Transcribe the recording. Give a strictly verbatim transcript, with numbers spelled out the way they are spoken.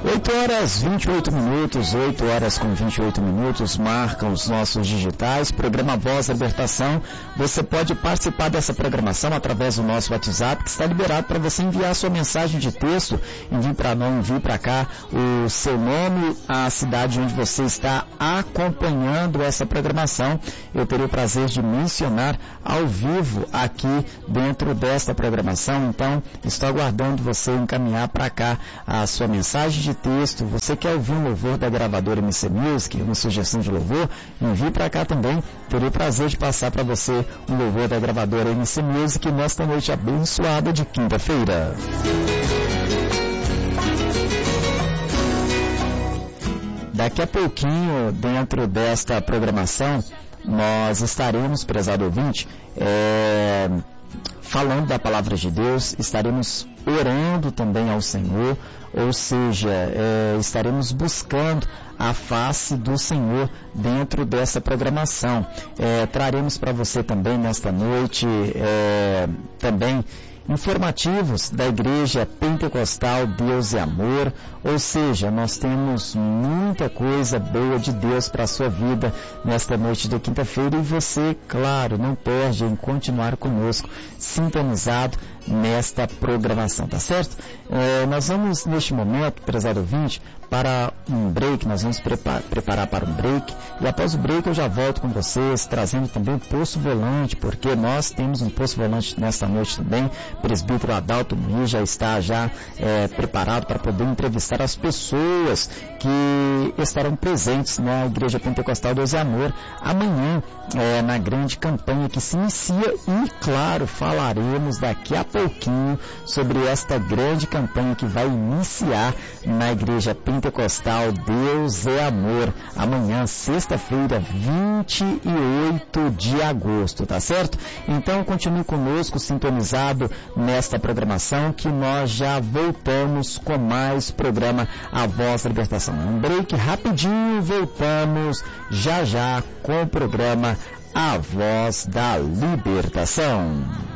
oito horas vinte e oito minutos, oito horas com vinte e oito minutos, marcam os nossos digitais, programa Voz da Libertação. Você pode participar dessa programação através do nosso WhatsApp, que está liberado para você enviar sua mensagem de texto. Envie para não, envie para cá o seu nome, a cidade onde você está acompanhando essa programação. Eu terei o prazer de mencionar ao vivo aqui dentro desta programação. Então, estou aguardando você encaminhar para cá a sua mensagem de texto. Você quer ouvir um louvor da gravadora M C Music, uma sugestão de louvor? Envie para cá também. Terei o prazer de passar para você um louvor da gravadora M C Music nesta noite abençoada de quinta-feira. Daqui a pouquinho, dentro desta programação, nós estaremos, prezado ouvinte, é, falando da palavra de Deus, estaremos orando também ao Senhor, ou seja, é, estaremos buscando a face do Senhor dentro dessa programação. É, traremos para você também nesta noite, é, também informativos da Igreja Pentecostal Deus é Amor, ou seja, nós temos muita coisa boa de Deus para a sua vida nesta noite de quinta-feira e você, claro, não perde em continuar conosco, sintonizado nesta programação, tá certo? É, nós vamos neste momento, prezado ouvinte, para um break, nós vamos preparar, preparar para um break e após o break eu já volto com vocês, trazendo também o Poço Volante, porque nós temos um Poço Volante nesta noite também. O presbítero Adalto Muniz já está já é, preparado para poder entrevistar as pessoas que estarão presentes na Igreja Pentecostal Deus é Amor amanhã, é, na grande campanha que se inicia e, claro, falaremos daqui a pouquinho sobre esta grande campanha que vai iniciar na Igreja Pentecostal Deus é Amor amanhã, sexta-feira, vinte e oito de agosto, tá certo? Então continue conosco, sintonizado nesta programação, que nós já voltamos com mais programa A Voz da Libertação. Um break rapidinho, voltamos já já com o programa A Voz da Libertação.